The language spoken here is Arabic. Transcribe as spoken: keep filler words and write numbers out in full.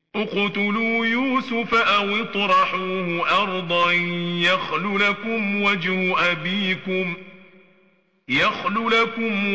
اقتلوا يوسف أو اطرحوه أرضا يخل لكم وجه أبيكم يخل لكم